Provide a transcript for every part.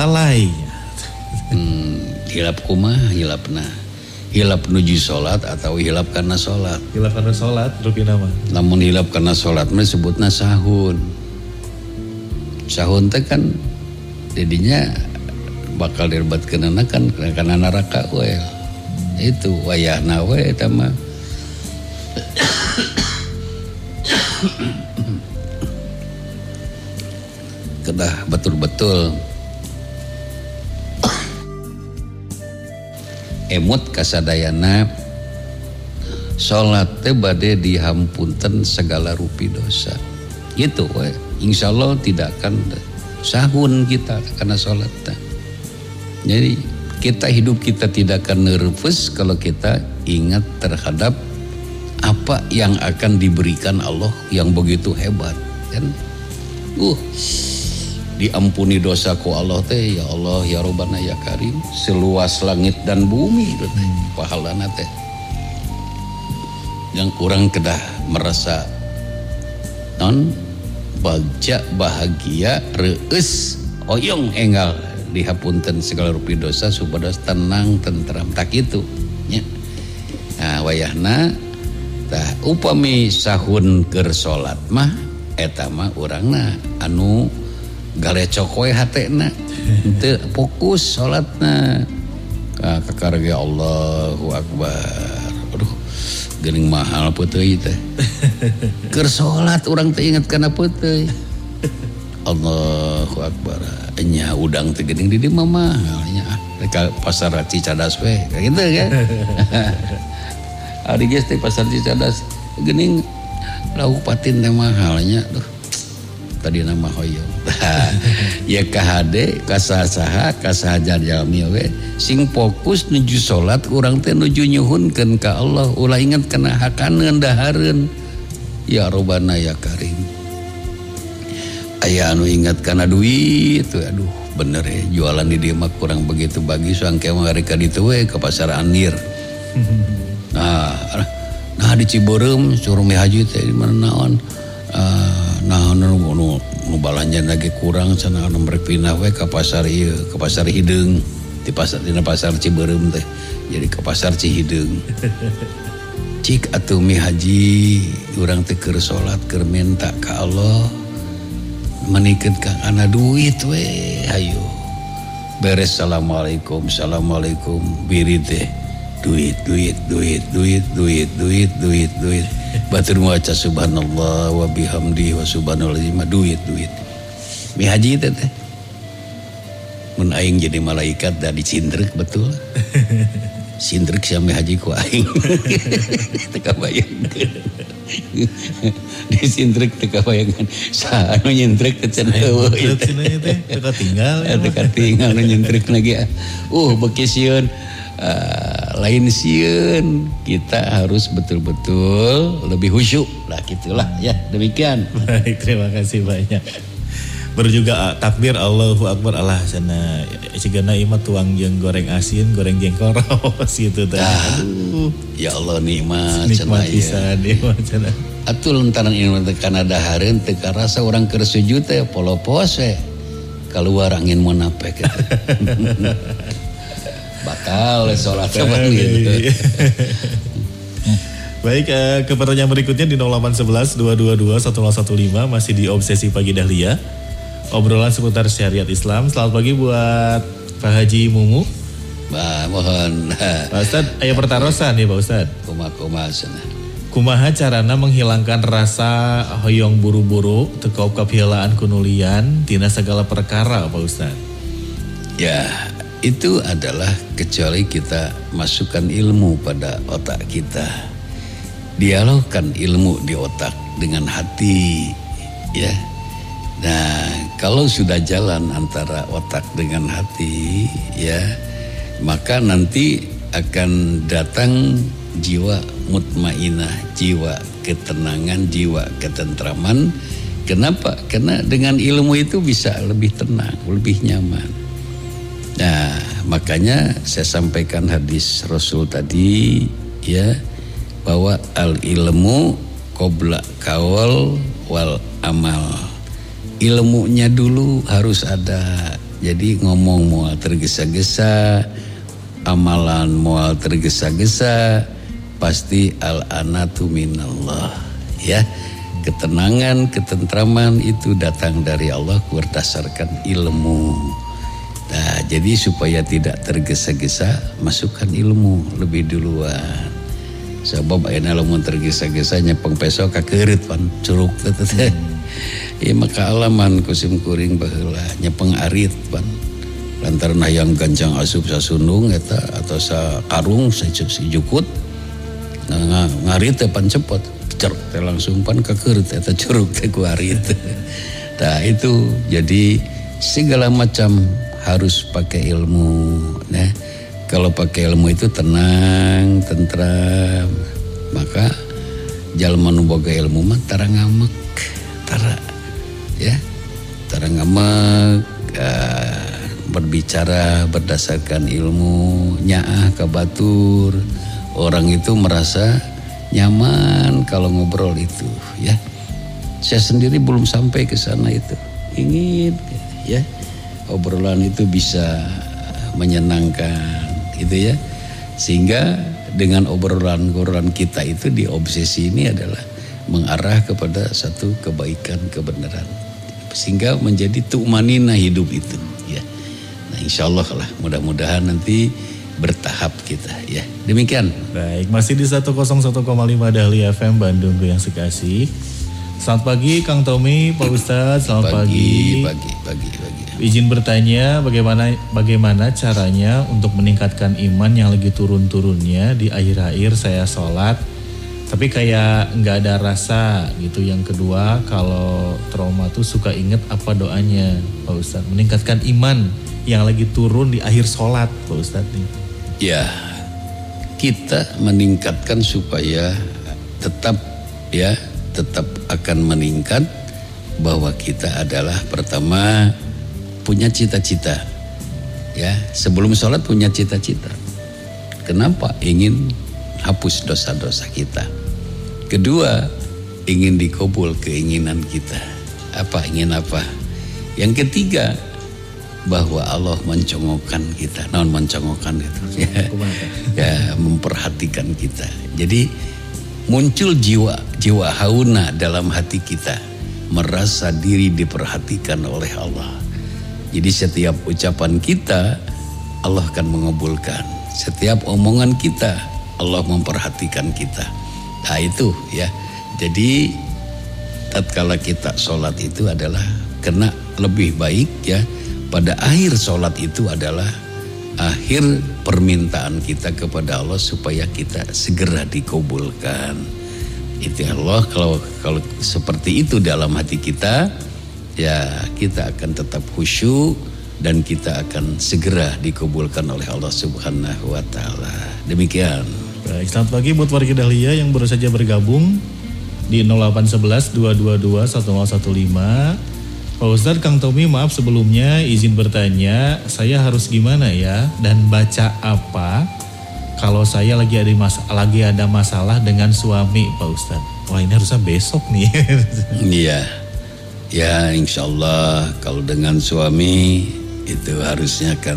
lalai. Hilap kumaha hilapna? Hilap nuju salat atau hilap karena salat? Hilap karena salat rupina mah. Lamun hilap karena salat mah disebutna sahun. Sahun teh kan jadinya bakal direbatkeunana kan kana neraka we. Itu wayahna we eta mah. Kedah betul-betul emut kasadayana salat teh bade dihampunten segala rupi dosa gitu we. Insyaallah tidak akan sahun kita karena salat teh. Jadi kita hidup kita tidak akan nervous kalau kita ingat terhadap apa yang akan diberikan Allah yang begitu hebat kan. Diampuni dosa ku Allah teh, ya Allah ya Rabbana ya Karim, seluas langit dan bumi itu teh pahalana teh. Yang kurang kedah merasa bahagia reus oyong enggal dihapunten segala rupi dosa supados tenang tentram tak itu nya. Nah wayahna tah upami sahun keur salat mah eta mah urangna anu galecok we hatena teu fokus salatna ka karya Allahu Akbar. Aduh geuning mahal peuteui teh. Keur salat urang teh inget kana peuteui. Allahu Akbar. Nya udang teh geuning di dieu mah mahal nya ka pasar Cicadas we gitu kan. Ari geus teh pasar Cicadas geuning lauk patin teh mahal nya. Duh tadi nama hoyong. Ya KHD kasaha jalmi we sing fokus nuju salat urang teh nuju nyuhunkeun ka Allah ulah ingat kana hakaneun dahareun ya Rabbana ya Karim. Aya anu ingat kana duit tuh aduh bener ya jualan di dieu mah kurang begitu bagi sangke mereka ditu we ke pasar Anir. Nah di Ciberem suruh mi haji teh di mana naon nu balanjan lagi kurang sana anu merek pindah we ka pasar ieu ke pasar Hideung di pasar Ciberem teh jadi ke pasar Cihideung. Cik atuh mi haji urang teh keur salat keur minta ka Allah menikeun ka kana duit we hayu beres assalamualaikum biri teh duit batur maca subhanallah wa bihamdi wa subhanallazim duit mi haji teh mun aing jadi malaikat da dicindrek betul sindrek sia mi haji ku aing teu kabayangkeun disindrek teu kabayangan saha anu nyindrek teh cenah eueuh teh teu katinggal nu nyindrek lagi beuki sieun lain sieun kita harus betul-betul lebih khusyuk lah gitulah ya demikian. Baik terima kasih banyak. Baru juga takbir Allahu Akbar Allah sana cigana imah tuang jeung goreng asin goreng jengkol raos gitu teh. Ya Allah nikmat pisan nikmat cenah. Atuh lantaran ini kana dahareun teu karasa urang keur sujud teh polopos we keluar angin munafik gitu. Bakal sholat gitu. Baik, ke pertanyaan berikutnya di 0811 222 1015 masih di Obsesi Pagi Dahlia. Obrolan seputar syariat Islam. Selamat pagi buat Pak Haji Mumu. Mohon. Pak Ustad, aya pertarosan ya Pak Ustad. Kumaha sana. Kumaha carana menghilangkan rasa hoyong buru-buru teu kapiheulaan kunulian tina sagala perkara Pak Ustad. Ya, itu adalah kecuali kita masukkan ilmu pada otak kita. Dialogkan ilmu di otak dengan hati, ya. Nah, kalau sudah jalan antara otak dengan hati, ya, maka nanti akan datang jiwa mutmainah, jiwa ketenangan, jiwa ketentraman. Kenapa? Karena dengan ilmu itu bisa lebih tenang, lebih nyaman. Nah, makanya saya sampaikan hadis Rasul tadi, ya, bahwa al ilmu qabla qaul wal amal. Ilmunya dulu harus ada, Jadi ngomong moal tergesa-gesa, amalan moal tergesa-gesa, pasti al-anatu minallah, ya. Ketenangan, ketentraman itu datang dari Allah berdasarkan ilmu. Nah, jadi supaya tidak tergesa-gesa, masukkan ilmu lebih duluan. Sebab ayeuna lamun tergesa-gesa nyepeng peso kakeureut pan curug teh. Ya maka alaman kusim kuring baheula nyepeng arit pan. Lantaran hayang gancang asup sasunung eta atau sakarung sajukut. Nah, ngarit teh pan cepet, cerk teh langsung pan kakeureut eta curug teh ku arit. Nah, itu jadi segala macam harus pakai ilmu. Nah, kalau pakai ilmu itu tenang, tentram, maka jalma nu boga ilmu mah tara ngamek, tara ngamek, berbicara berdasarkan ilmu, nyaah kabatur. Orang itu merasa nyaman kalau ngobrol itu, ya. Saya sendiri belum sampai ke sana itu, ingin, ya. Obrolan itu bisa menyenangkan gitu ya, sehingga dengan obrolan kita itu diobsesi ini adalah mengarah kepada satu kebaikan, kebenaran, sehingga menjadi tumanina hidup itu ya. Nah insyaallah lah, mudah-mudahan nanti bertahap kita ya. Demikian. Baik, masih di 101,5 Dahlia FM Bandung yang sekasih. Selamat pagi Kang Tommy, Pak Ustadz, selamat pagi. Pagi. Izin bertanya, bagaimana caranya untuk meningkatkan iman yang lagi turun-turunnya di akhir-akhir saya sholat, tapi kayak nggak ada rasa gitu. Yang kedua, kalau trauma tuh suka inget apa doanya, Pak Ustadz, meningkatkan iman yang lagi turun di akhir sholat, Pak Ustadz nih. Ya, kita meningkatkan supaya tetap akan meningkat, bahwa kita adalah pertama punya cita-cita, ya. Sebelum sholat punya cita-cita. Kenapa? Ingin hapus dosa-dosa kita. Kedua, ingin dikabul keinginan kita. Ingin apa? Yang ketiga, bahwa Allah mencongokkan kita. Mencongokkan itu, ya, memperhatikan kita. Jadi muncul jiwa hauna dalam hati kita, merasa diri diperhatikan oleh Allah. Jadi setiap ucapan kita Allah akan mengabulkan, setiap omongan kita Allah memperhatikan kita. Nah itu ya. Jadi tatkala kita sholat itu adalah kena lebih baik ya, pada akhir sholat itu adalah akhir permintaan kita kepada Allah supaya kita segera dikabulkan. Itu Allah, kalau seperti itu dalam hati kita, ya kita akan tetap khusyuk dan kita akan segera dikabulkan oleh Allah Subhanahu wa taala. Demikian. Baik, selamat pagi buat warga Dahlia yang baru saja bergabung di 0811 222 1015. Pak Ustadz, Kang Tommy, maaf sebelumnya izin bertanya, saya harus gimana ya dan baca apa kalau saya lagi ada masalah dengan suami, Pak Ustadz? Wah, ini harusnya besok nih. Iya, ya insya Allah kalau dengan suami itu harusnya kan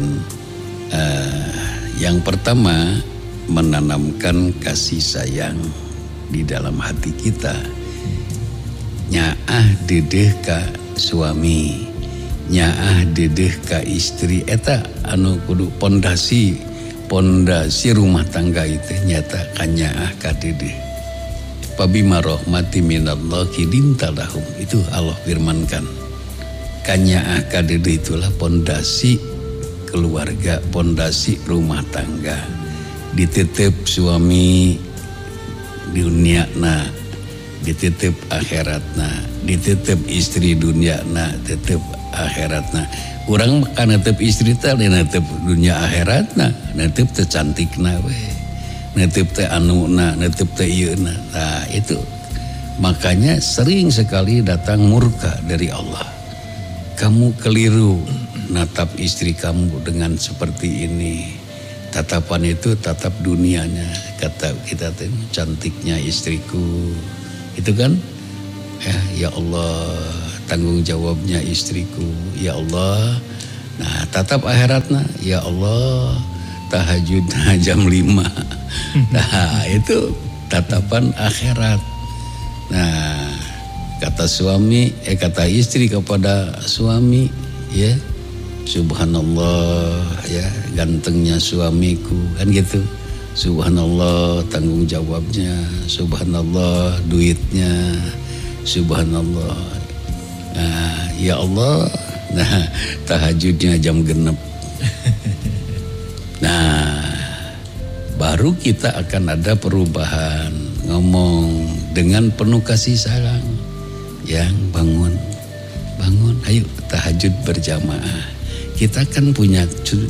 yang pertama menanamkan kasih sayang di dalam hati kita. Nyaah dedeh ka suami, nyaah dedeh ka istri, eta anu kudu pondasi rumah tangga itu nyata kanyaah ka dedeh. Pabima rahmati minallahi lintalahum, itu Allah firmankan. Kanyaah ka dedeh itulah pondasi keluarga, pondasi rumah tangga. Dititip suami duniana, dititip akhiratna, dititip istri dunyana, titip akhiratna. Urang kan netep istri teh netep dunia akhiratna, netep teh cantikna we, netep teh anuna, netep teh ieuna. Nah itu makanya sering sekali datang murka dari Allah. Kamu keliru natap istri kamu dengan seperti ini. Tatapan itu tatap dunianya, kata kita teh cantiknya istriku. Itu kan ya Allah, tanggung jawabnya istriku. Ya Allah, Nah tatap akhiratna, ya Allah tahajud jam 5. Nah itu tatapan akhirat. Nah kata istri kepada suami, ya subhanallah ya gantengnya suamiku, kan gitu. Subhanallah tanggung jawabnya, subhanallah duitnya, subhanallah. Nah, ya Allah, nah tahajudnya jam genep. Nah, baru kita akan ada perubahan, ngomong dengan penuh kasih sayang. Yang bangun, ayo tahajud berjamaah. Kita kan punya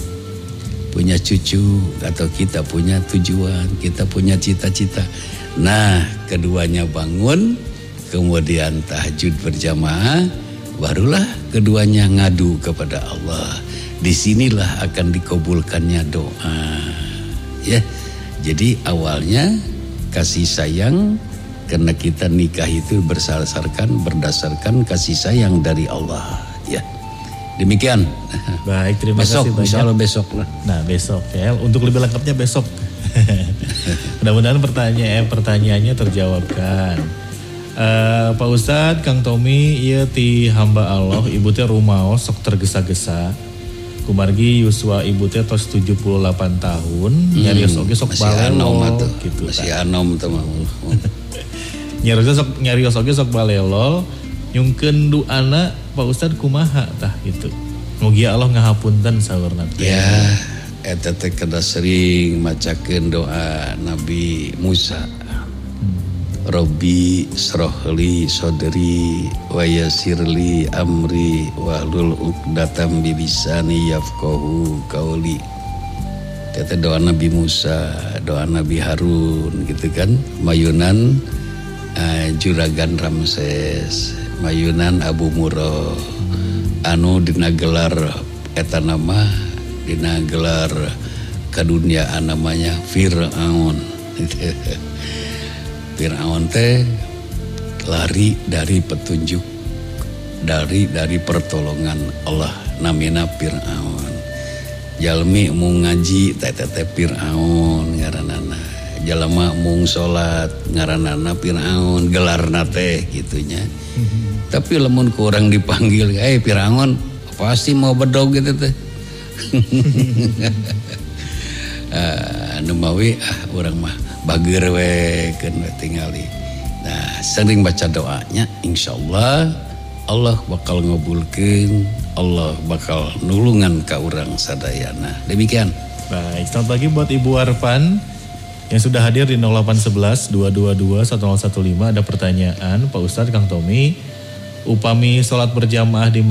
cucu atau kita punya tujuan, kita punya cita-cita. Nah, keduanya bangun, kemudian tahajud berjamaah, barulah keduanya ngadu kepada Allah. Disinilah akan dikabulkannya doa. Ya, jadi awalnya kasih sayang, karena kita nikah itu berdasarkan kasih sayang dari Allah. Ya. Demikian. Baik, terima kasih banyak. Insya Allah besok lah. Nah besok ya, untuk lebih lengkapnya besok. Mudah-mudahan pertanyaannya terjawabkan. Pak Ustadz, Kang Tommy, ieu ti hamba Allah, ibu teh rumaos sok tergesa-gesa. Kumargi yuswa ibu teh tos 78 tahun, nyarios oge sok balelol gitu. Masih anom teman. Nyarios oge sok balelol. Nyungkeun duana Pak Ustadz kumaha tah gitu. Mugi Allah ngahapunten saurna teh. Ya, eta teh kada sering macakeun doa Nabi Musa. Robbi srohli sodri wa yassirli amri wahlul 'uqdatam bilisani yafqahu qauli. Eta doa Nabi Musa, doa Nabi Harun gitu kan. Mayunan Juragan Ramses, mayunan Abu Murrah, anu dina gelar eta nama, dina gelar kadunyaan namanya Fir'aun. Fir'aun teh lari dari petunjuk, dari pertolongan Allah, namina Fir'aun. Jalmi mung ngaji teh Fir'aun ngaranana. Jalma mung salat ngaranana Fir'aun, gelarna teh gitunya. Tapi lamun ku urang dipanggil, Fir'aun, pasti mau bedog gitu teh. Anu mawi urang mah bager we keun tingali. Nah, sering baca doanya, insyaallah Allah bakal ngabulkeun, Allah bakal nulungan ka urang sadayana. Demikian. Baik, selamat pagi buat Ibu Arfan yang sudah hadir di 0811 222 1015. Ada pertanyaan, Pak Ustadz, Kang Tommy, upami sholat berjamaah di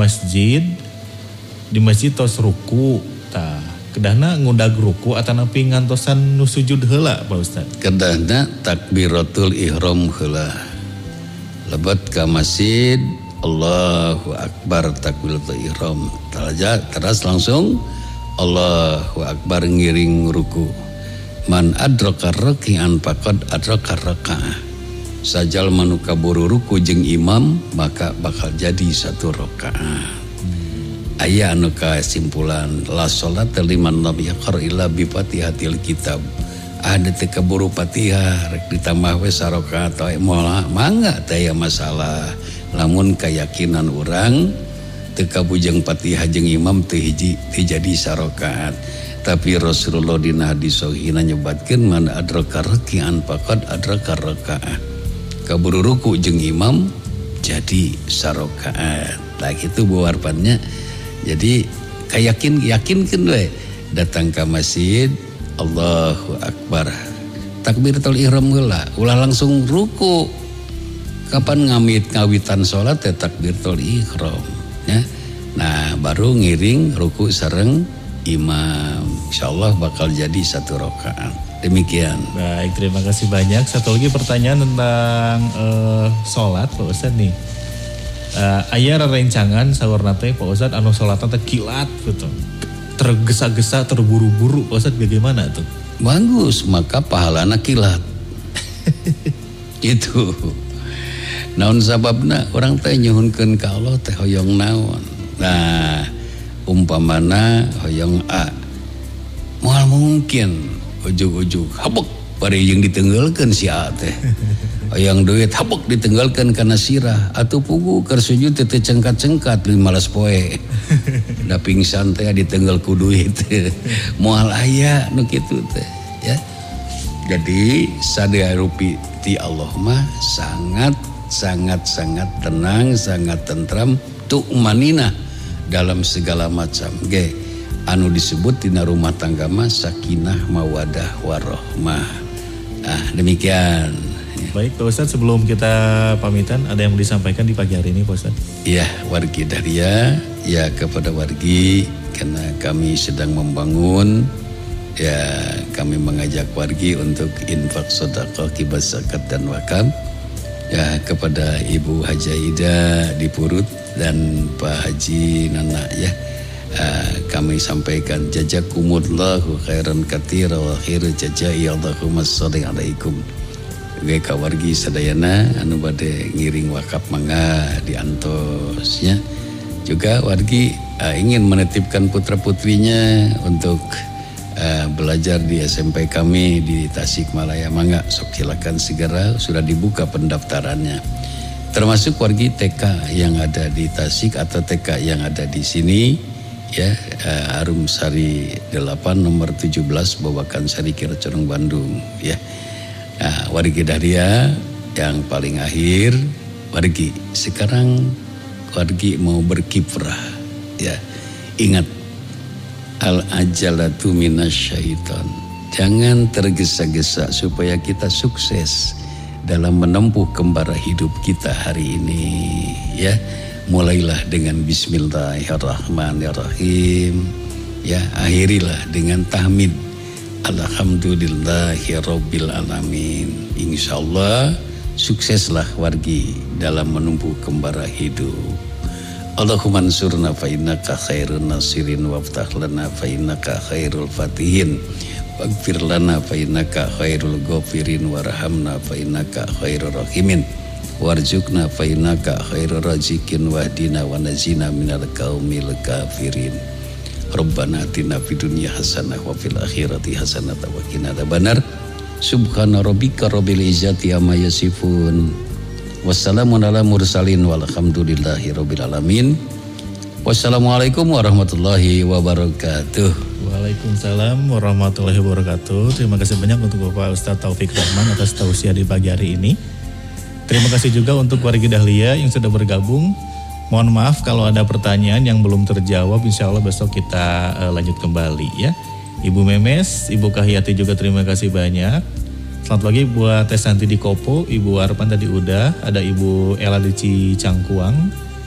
masjid tos ruku, tah kedahna ngundag ruku atau napi ngantosan nu sujud heula Pak Ustadz? Kedahna takbiratul ihram heula. Lebat ka masjid, Allahu Akbar takbiratul ihram. Terus langsung Allahu Akbar ngiring ruku. Man adraka raki'an faqad adraka raka'ah. Sajal manu kaburu ruku jeung imam maka bakal jadi satu rakaat. Aya anu kasimpulan la salata liman lam yaqra illa bi Fatihatil kitab. Ada teh kaburu Fatihah rek ditambah we sarakaat we moal mangga teh masalah. Lamun keyakinan urang teu kabujeng Fatihah jeung imam teu jadi sarakaat. Tapi Rasulullah dina hadis sahih nyebatkeun man adraka raki'an faqad adraka rakaah. Kaburu ruku jeung imam jadi sarakaat. Lah kitu buarpannya. Jadi yakinkeun we datang ke masjid, Allahu Akbar. Takbiratul ihram heula, ulah langsung ruku. Kapan ngawitan salat teh takbiratul ihram ya. Nah, baru ngiring ruku sareng imam. Insyaallah bakal jadi satu rakaat. Demikian. Baik, terima kasih banyak. Satu lagi pertanyaan tentang sholat Pak Ustadz nih. Aya rerencangan saurna teh Pak Ustadz anu sholatna teh kilat gitu. Tergesa-gesa, terburu-buru Pak Ustadz, bagaimana tuh? Bagus, maka pahalana kilat. Itu. Naon sababna orang teh nyuhunkeun ka Allah teh hoyong naon. Nah, umpamana hoyong moal mungkin ujug-ujug habek bari yang ditenggalkeun si teh hoyong duit habek ditenggalkeun kana sirah atuh pugu keur sujud teu cengkat-cengkat li malas poe da pingsan teh ditenggal ku duit moal aya nu kitu teh ya. Jadi sadaya rupi ti Allah mah sangat tenang, sangat tentram, tu'manina dalam segala macam. Ge anu disebut dina rumah tangga mah sakinah mawadah warahmah. Demikian. Baik Pak Ustadz, sebelum kita pamitan ada yang mau disampaikan di pagi hari ini Pak Ustadz? Iya, wargi Dahlia, ya kepada wargi karena kami sedang membangun. Ya, kami mengajak wargi untuk infak sedekah hibah zakat dan wakaf. Ya, kepada Ibu Haji Aida di Purut dan Pak Haji Nana ya. Kami sampaikan jazakumullahu khairan katsira wa khairu jazai Allahumma shalli alaikum. Ge ka wargi sadayana anu bade ngiring wakaf mangga diantosnya. Juga wargi ingin menitipkan putra-putrinya untuk belajar di SMP kami di Tasikmalaya, mangga sok silakan segera, sudah dibuka pendaftarannya. Termasuk wargi TK yang ada di Tasik atau TK yang ada di sini ya, Harum Sari 8 nomor 17 Babakan Sari Kiracorong Bandung ya. Wargi Dahlia yang paling akhir, wargi sekarang wargi mau berkiprah ya. Ingat, al-ajalatu minasyaiton. Jangan tergesa-gesa supaya kita sukses dalam menempuh kembara hidup kita hari ini ya. Mulailah dengan bismillahirrahmanirrahim ya, akhirilah dengan tahmid alhamdulillahirabbil alamin. Insyaallah sukseslah wargi dalam menempuh kembara hidup. Allahumma ansurna fa innaka khairun nasirin waftah lana fa innaka khairul fatihin waghfir lana fa innaka khairul ghafirin warhamna fa innaka khairur rahimin warzuqna fa innaka khairur raziqin wahdina wa najina minal qaumil kafirin. Rabbana atina fid dunya hasanah wa fil akhirati hasanah wa qina adzabannar. Subhana rabbika rabbil izzati amma yasifun. Wassalamun ala mursalin walhamdulillahi rabbil alamin. Wassalamualaikum warahmatullahi wabarakatuh. Waalaikumsalam warahmatullahi wabarakatuh. Terima kasih banyak untuk Bapak Ustadz Taufik Rahman atas tausiah di pagi hari ini. Terima kasih juga untuk wargi Dahlia yang sudah bergabung. Mohon maaf kalau ada pertanyaan yang belum terjawab, insya Allah besok kita lanjut kembali ya. Ibu Memes, Ibu Kahyati juga terima kasih banyak. Selamat pagi buat Teh Santi di Kopo, Ibu Arpan tadi udah, ada Ibu Ella di Cangkuang,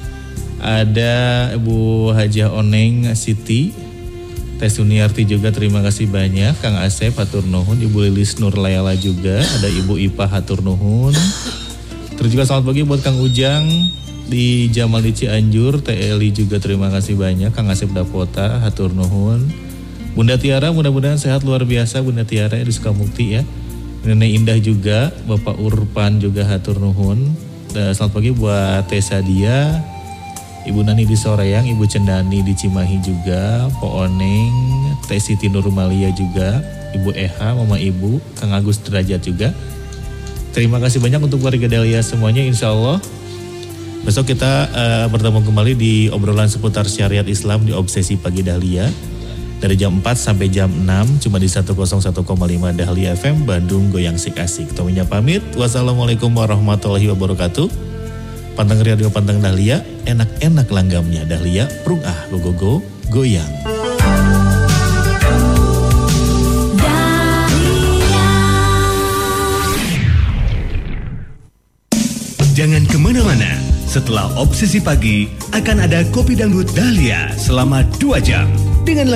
ada Ibu Hajah Oneng Siti, Teh Suniarti juga terima kasih banyak, Kang Asep hatur nuhun, Ibu Lilis Nur Layala juga, ada Ibu Ipa hatur nuhun. Terus juga selamat pagi buat Kang Ujang di Jamal di Cianjur, Teh Eli juga terima kasih banyak, Kang Asep Dapota hatur nuhun. Bunda Tiara mudah-mudahan sehat luar biasa Bunda Tiara di Sukamukti ya. Nenek Indah juga, Bapak Urpan juga hatur nuhun. Selamat pagi buat Teh Sadia, Ibu Nani di Soreang, Ibu Cendani di Cimahi juga, Po Oneng, Teh Siti Nurmalia juga, Ibu Eha, Mama Ibu, Kang Agus Derajat juga. Terima kasih banyak untuk warga Dahlia semuanya. Insya Allah besok kita bertemu kembali di obrolan seputar syariat Islam di Obsesi Pagi Dahlia. Dari jam 4 sampai jam 6 cuma di 101,5 Dahlia FM Bandung goyang sik asik. Tominya pamit. Wassalamualaikum warahmatullahi wabarakatuh. Pantang radio Pantang Dahlia, enak-enak langgamnya Dahlia, prung go goyang. Jangan kemana-mana. Setelah Obsesi Pagi akan ada Kopi Dangdut Dahlia selama 2 jam dengan